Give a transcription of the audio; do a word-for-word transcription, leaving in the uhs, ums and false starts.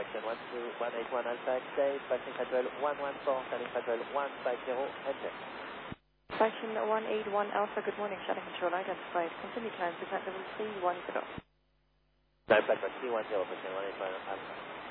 Question one two one eight one Alpha X-Ray, passing control one one four, turning control one five zero, enter. Fashion one eight one Alpha, good morning, shuttle control identified. Continue climb, present level three one zero. Climb platform three one zero, percent one eight one Alpha.